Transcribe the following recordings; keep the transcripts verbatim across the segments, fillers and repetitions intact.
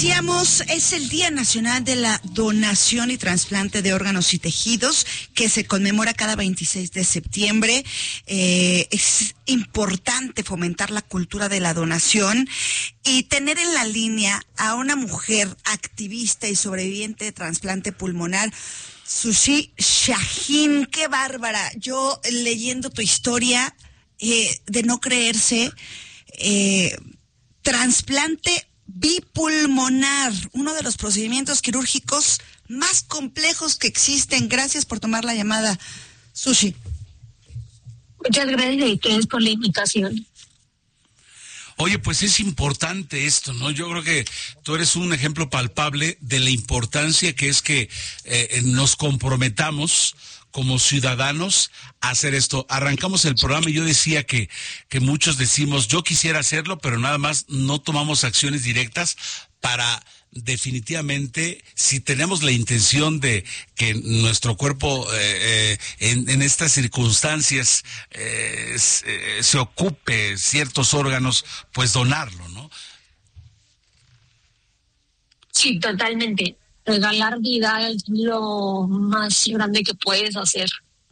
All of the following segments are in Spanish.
decíamos, es el Día Nacional de la Donación y Trasplante de Órganos y Tejidos, que se conmemora cada veintiséis de septiembre. Eh, es importante fomentar la cultura de la donación y tener en la línea a una mujer activista y sobreviviente de trasplante pulmonar, Susi Shahin. ¡Qué bárbara! Yo, leyendo tu historia, eh, de no creerse, eh, trasplante bipulmonar, uno de los procedimientos quirúrgicos más complejos que existen. Gracias por tomar la llamada, Susi. Muchas gracias por la invitación. Oye, pues es importante esto, ¿no? Yo creo que tú eres un ejemplo palpable de la importancia que es que eh, nos comprometamos como ciudadanos a hacer esto. Arrancamos el programa y yo decía que, que muchos decimos, yo quisiera hacerlo, pero nada más no tomamos acciones directas para definitivamente, si tenemos la intención de que nuestro cuerpo eh, eh, en, en estas circunstancias eh, se, se ocupe ciertos órganos, pues donarlo, ¿no? Sí, totalmente. Regalar vida es lo más grande que puedes hacer.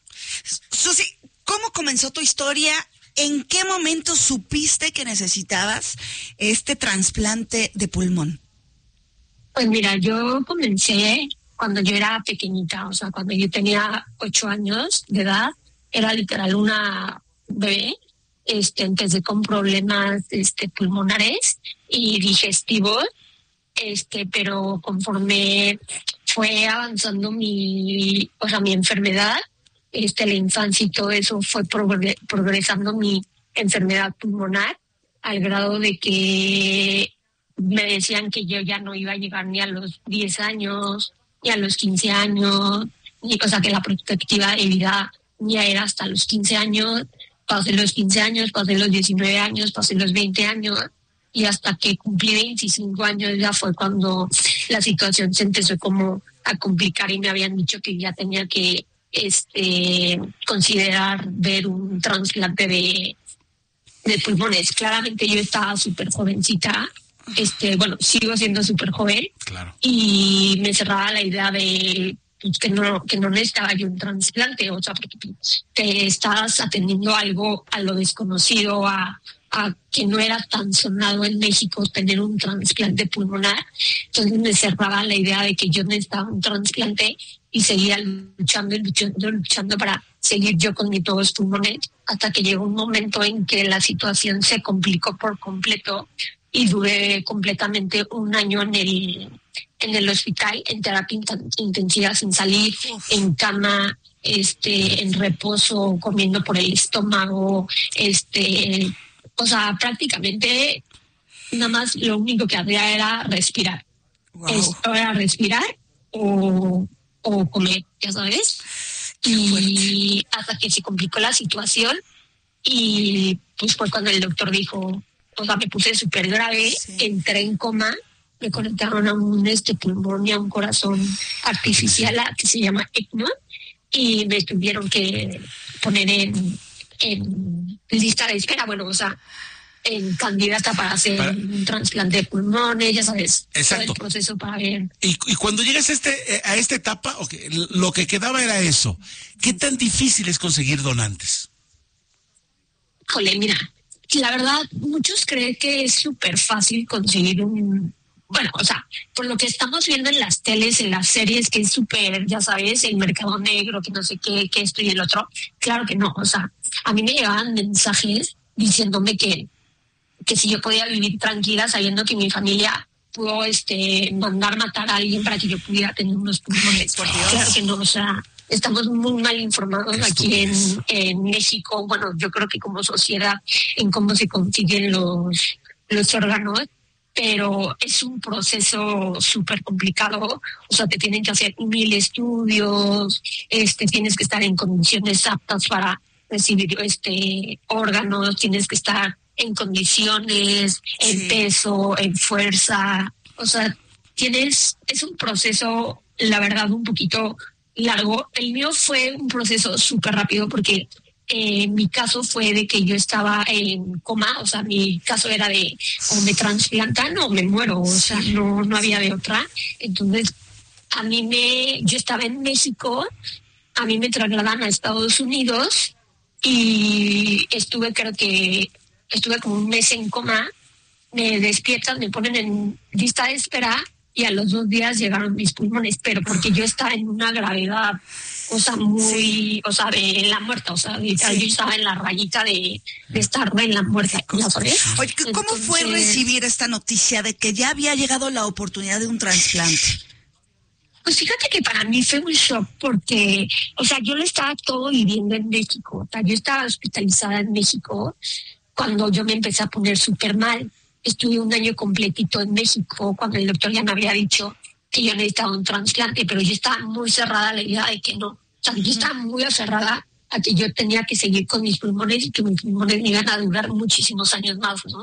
Susi, ¿cómo comenzó tu historia? ¿En qué momento supiste que necesitabas este trasplante de pulmón? Pues mira, yo comencé cuando yo era pequeñita, o sea, cuando yo tenía ocho años de edad, era literal una bebé, este, empecé con problemas este, pulmonares y digestivos. Este, pero conforme fue avanzando mi, o sea, mi enfermedad, este, la infancia y todo eso fue progre- progresando mi enfermedad pulmonar al grado de que me decían que yo ya no iba a llegar ni a los diez años, ni a los quince años, ni, o sea, que la perspectiva de vida ya era hasta los quince años, pasé los quince años, pasé los diecinueve años, pasé los veinte años. Y hasta que cumplí veinticinco años ya fue cuando la situación se empezó como a complicar y me habían dicho que ya tenía que este considerar ver un trasplante de, de pulmones. Claramente yo estaba súper jovencita, este bueno, sigo siendo súper joven. Claro. Y me cerraba la idea de pues, que no que no necesitaba yo un trasplante, o sea, porque te estás atendiendo algo a lo desconocido, a a que no era tan sonado en México tener un trasplante pulmonar. Entonces me cerraba la idea de que yo necesitaba un trasplante y seguía luchando y luchando, luchando para seguir yo con mis dos pulmones, hasta que llegó un momento en que la situación se complicó por completo y duré completamente un año en el, en el hospital, en terapia intensiva, sin salir, en cama, este, en reposo, comiendo por el estómago, este... O sea, prácticamente nada más lo único que hacía era respirar. Wow. Esto era respirar o, o comer, ya sabes. Y hasta que se complicó la situación y pues fue cuando el doctor dijo, o sea, me puse súper grave, sí. Entré en coma, me conectaron a un este pulmón y a un corazón artificial que se llama ECMO y me tuvieron que poner en... en lista de espera, bueno, o sea, en candidata para hacer para... un trasplante de pulmones, ya sabes. Exacto. Todo el proceso para ver. Y, y cuando llegas a, este, a esta etapa, okay, lo que quedaba era eso. ¿Qué tan difícil es conseguir donantes? Jole, mira, la verdad, muchos creen que es súper fácil conseguir un... Bueno, o sea, por lo que estamos viendo en las teles, en las series, que es súper, ya sabes, el mercado negro, que no sé qué, que esto y el otro. Claro que no, o sea, a mí me llegaban mensajes diciéndome que, que si yo podía vivir tranquila sabiendo que mi familia pudo este, mandar matar a alguien para que yo pudiera tener unos pulmones. Por Dios. Claro que no, o sea, estamos muy mal informados aquí en, en México. Bueno, yo creo que como sociedad, en cómo se consiguen los, los órganos. Pero es un proceso súper complicado, o sea, te tienen que hacer mil estudios, este, tienes que estar en condiciones aptas para recibir este órganos, tienes que estar en condiciones, en sí. peso, en fuerza, o sea, tienes, es un proceso, la verdad, un poquito largo. El mío fue un proceso súper rápido porque eh, mi caso fue de que yo estaba en coma, o sea, mi caso era de o me trasplantan o me muero, o sea, no, no había de otra. Entonces, a mí me, yo estaba en México, a mí me trasladan a Estados Unidos y estuve, creo que, estuve como un mes en coma, me despiertan, me ponen en lista de espera y a los dos días llegaron mis pulmones, pero porque yo estaba en una gravedad, o sea, muy, sí. o sea, de la muerta, o sea, sí. yo estaba en la rayita de, de estar en la muerta, ¿ya sabes? Oye, ¿cómo Entonces, fue recibir esta noticia de que ya había llegado la oportunidad de un trasplante? Pues fíjate que para mí fue un shock porque, o sea, yo lo estaba todo viviendo en México, o sea, yo estaba hospitalizada en México cuando yo me empecé a poner súper mal. Estuve un año completito en México cuando el doctor ya me había dicho que yo necesitaba un trasplante, pero yo estaba muy cerrada a la idea de que no. O sea, yo estaba muy aferrada a que yo tenía que seguir con mis pulmones y que mis pulmones me iban a durar muchísimos años más, ¿no?